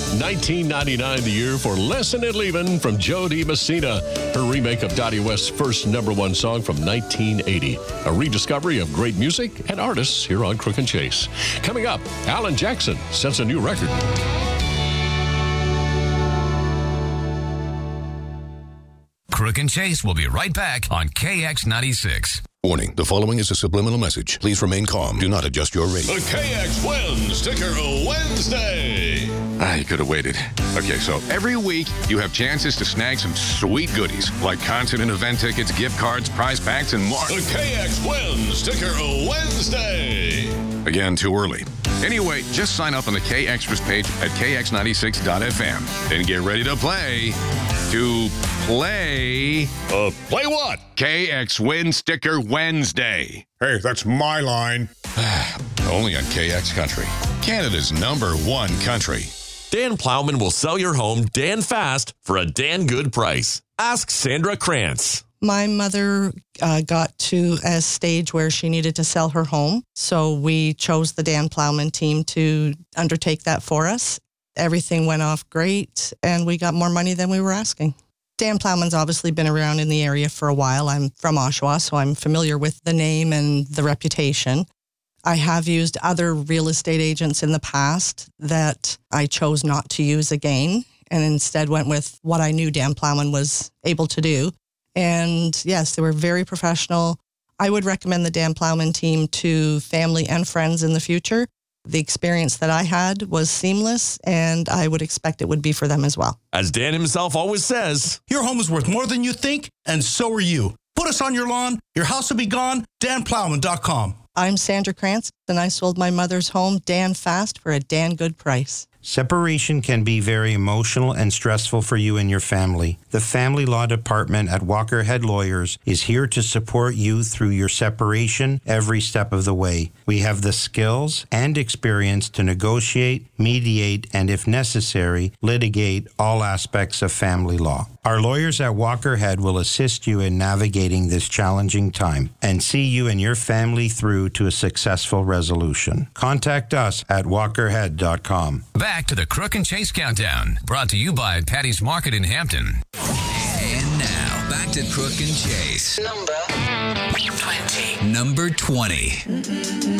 1999, the year for Lesson and Leavin' from Jody Messina. Her remake of Dottie West's first #1 song from 1980. A rediscovery of great music and artists here on Crook and Chase. Coming up, Alan Jackson sets a new record. Crook and Chase will be right back on KX96. Warning, the following is a subliminal message. Please remain calm. Do not adjust your rate. The KX Wins Sticker Wednesday. You could have waited. Okay, so every week you have chances to snag some sweet goodies like concert and event tickets, gift cards, prize packs, and more. The KX Wins Sticker Wednesday. Again, too early. Anyway, just sign up on the KXtras page at kx96.fm. Then get ready to play. Play what? KX Win Sticker Wednesday. Hey, that's my line. Only on KX Country, Canada's #1 country. Dan Plowman will sell your home Dan fast for a Dan good price. Ask Sandra Krantz. My mother got to a stage where she needed to sell her home, so we chose the Dan Plowman team to undertake that for us. Everything went off great, and we got more money than we were asking. Dan Plowman's obviously been around in the area for a while. I'm from Oshawa, so I'm familiar with the name and the reputation. I have used other real estate agents in the past that I chose not to use again, and instead went with what I knew Dan Plowman was able to do. And yes, they were very professional. I would recommend the Dan Plowman team to family and friends in the future. The experience that I had was seamless, and I would expect it would be for them as well. As Dan himself always says, your home is worth more than you think, and so are you. Put us on your lawn, your house will be gone, danplowman.com. I'm Sandra Krantz, and I sold my mother's home Dan fast for a Dan good price. Separation can be very emotional and stressful for you and your family. The Family Law Department at Walker Head Lawyers is here to support you through your separation every step of the way. We have the skills and experience to negotiate, mediate, and if necessary, litigate all aspects of family law. Our lawyers at Walker Head will assist you in navigating this challenging time and see you and your family through to a successful resolution. Contact us at walkerhead.com. Back to the Crook and Chase Countdown, brought to you by Patty's Market in Hampton. And now, back to Crook and Chase. Number 20.